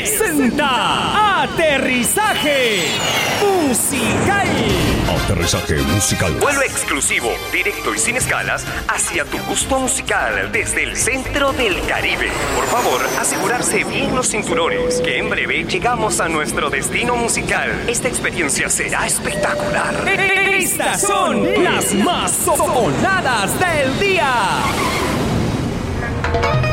presenta Aterrizaje Musical. Aterrizaje musical. Vuelo exclusivo, directo y sin escalas hacia tu gusto musical desde el centro del Caribe. Por favor, asegurarse bien los cinturones, que en breve llegamos a nuestro destino musical. Esta experiencia será espectacular. Estas son las más sonadas del día.